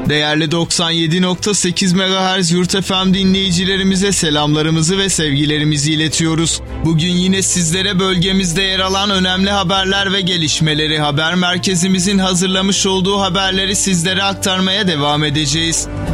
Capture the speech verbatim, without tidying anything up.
Değerli doksan yedi nokta sekiz megahertz Yurt F M dinleyicilerimize selamlarımızı ve sevgilerimizi iletiyoruz. Bugün yine sizlere bölgemizde yer alan önemli haberler ve gelişmeleri, haber merkezimizin hazırlamış olduğu haberleri sizlere aktarmaya devam edeceğiz.